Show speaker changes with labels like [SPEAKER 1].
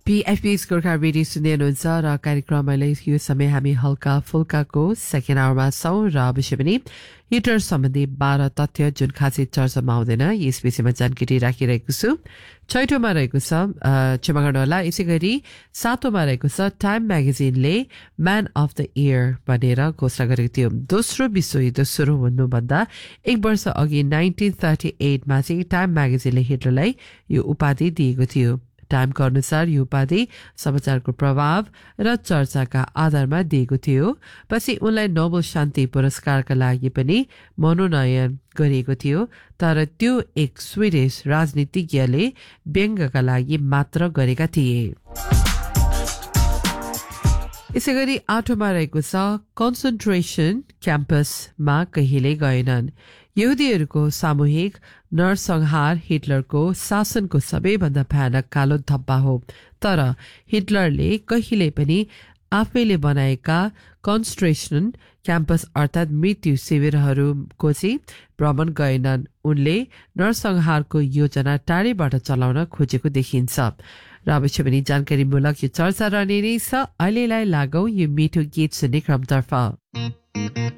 [SPEAKER 1] PFP's Gorkha radio सुन्दै हुनुहुन्छ र कार्यक्रमलाई यो समय हामी हल्का फुल्काको सेकेन्ड आवरमा छौं र अवश्य पनि हिटर सम्बन्धी 12 तथ्य जुन खासै चर्चामा आउँदैन यस विषयमा जानकारी राखिरहेको छु। छैटौंमा रहेको छ क्षमा गर्नुहोला यसै गरी सातौंमा रहेको छ time म्यागजिनले man of the year भनेर घोषणा गरेको थियो। दोस्रो विश्वयुद्ध सुरु हुनुभन्दा एक वर्ष अघि 1938 मा चाहिँ टाइम म्यागजिनले हिटलरलाई यो उपाधि दिएको थियो। टाइमको अनुसार यो उपाधि समाचारको प्रभाव र चर्चाका आधारमा दिएको थियो। पछि उनलाई नोबेल शान्ति पुरस्कारका लागि पनि मनोनयन गरिएको थियो, तर त्यो एक स्विडिश राजनीतिज्ञले व्यङ्ग्यका लागि मात्र गरेका थिए। यसै गरी आठौंमा रहेको छ कन्सन्ट्रेसन क्याम्पसमा कहिले गएनन्। यहुदीहरूको सामूहिक नरसंहार हिटलरको शासनको सबैभन्दा भयानक कालो धब्बा हो, तर हिटलरले कहिले पनि आफैले बनाएका कन्सन्ट्रेसन क्याम्पस अर्थात् मृत्यु शिविरहरूको चाहिँ भ्रमण गएनन्। उनले नरसंहारको योजना टाढीबाट चलाउन खोजेको देखिन्छ र अवश्य पनि जानकारीमूलक यो चर्चा रहने नै छ। अहिलेलाई लागौं यो मिठो गीत सुन्ने क्रमतर्फ।